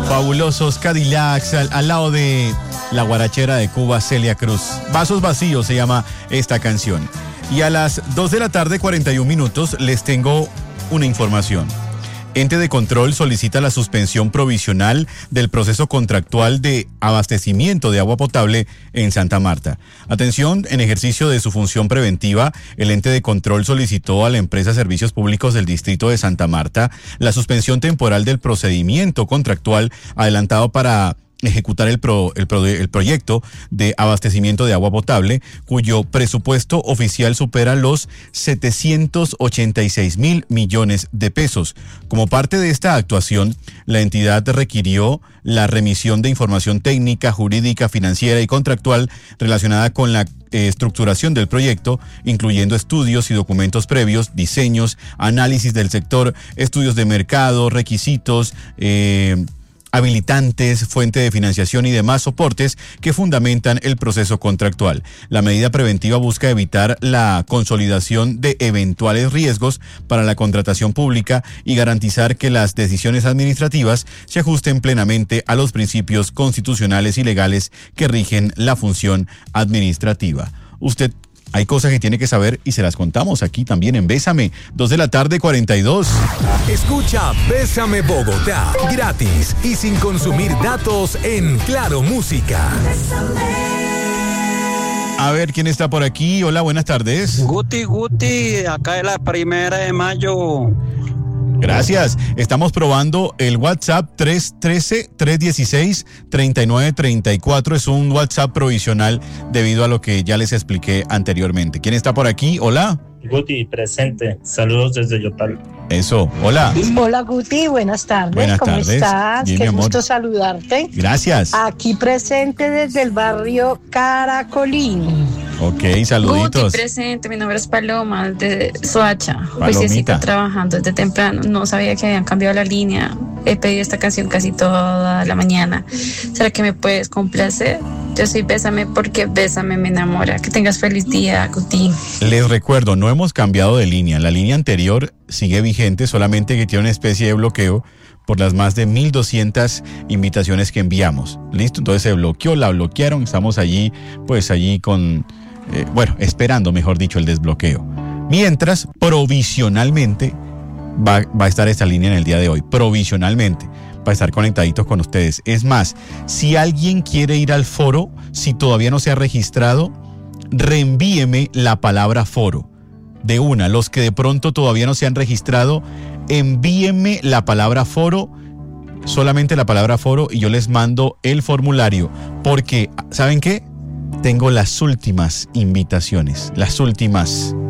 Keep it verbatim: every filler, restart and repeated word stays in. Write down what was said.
fabulosos Cadillacs al, al lado de la guarachera de Cuba, Celia Cruz. Vasos vacíos se llama esta canción. Y a las dos de la tarde, cuarenta y un minutos, les tengo una información. Ente de Control solicita la suspensión provisional del proceso contractual de abastecimiento de agua potable en Santa Marta. Atención, en ejercicio de su función preventiva, el Ente de Control solicitó a la empresa Servicios Públicos del Distrito de Santa Marta la suspensión temporal del procedimiento contractual adelantado para ejecutar el, pro, el, pro, el proyecto de abastecimiento de agua potable, cuyo presupuesto oficial supera los setecientos ochenta y seis mil millones de pesos. Como parte de esta actuación, la entidad requirió la remisión de información técnica, jurídica, financiera y contractual relacionada con la eh, estructuración del proyecto, incluyendo estudios y documentos previos, diseños, análisis del sector, estudios de mercado, requisitos, eh, habilitantes, fuente de financiación y demás soportes que fundamentan el proceso contractual. La medida preventiva busca evitar la consolidación de eventuales riesgos para la contratación pública y garantizar que las decisiones administrativas se ajusten plenamente a los principios constitucionales y legales que rigen la función administrativa. Usted Hay cosas que tiene que saber y se las contamos aquí también en Bésame, dos de la tarde, cuarenta y dos. Escucha Bésame Bogotá, gratis y sin consumir datos en Claro Música. A ver, ¿quién está por aquí? Hola, buenas tardes. Guti, Guti, acá es la primera de mayo. Gracias. Estamos probando el WhatsApp tres uno tres, tres uno seis, tres nueve tres cuatro. Es un WhatsApp provisional debido a lo que ya les expliqué anteriormente. ¿Quién está por aquí? Hola. Guti, presente. Saludos desde Yotal. Eso, hola. Hola Guti, buenas tardes. Buenas ¿Cómo tardes. estás? Bien, Qué mi amor. gusto saludarte. Gracias. Aquí presente desde el barrio Caracolín. Ok, saluditos. Guti, presente. Mi nombre es Paloma, de Soacha. Palomita. Juiciecita trabajando desde temprano. No sabía que habían cambiado la línea. He pedido esta canción casi toda la mañana. ¿Será que me puedes complacer? Yo soy Bésame porque Bésame me enamora. Que tengas feliz día, Guti. Les recuerdo, no hemos cambiado de línea. La línea anterior sigue vigente, solamente que tiene una especie de bloqueo por las más de mil doscientas invitaciones que enviamos. ¿Listo? Entonces se bloqueó, la bloquearon. Estamos allí, pues allí con, eh, bueno, esperando, mejor dicho, el desbloqueo. Mientras, provisionalmente, va, va a estar esta línea en el día de hoy. Provisionalmente. Para estar conectaditos con ustedes. Es más, si alguien quiere ir al foro, si todavía no se ha registrado, reenvíeme la palabra foro. De una, los que de pronto todavía no se han registrado, envíenme la palabra foro, solamente la palabra foro, y yo les mando el formulario. Porque, ¿saben qué? Tengo las últimas invitaciones, las últimas.